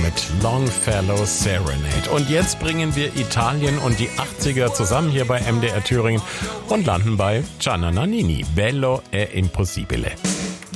mit Longfellow Serenade. Und jetzt bringen wir Italien und die 80er zusammen hier bei MDR Thüringen und landen bei Gianna Nannini, Bello e Impossibile.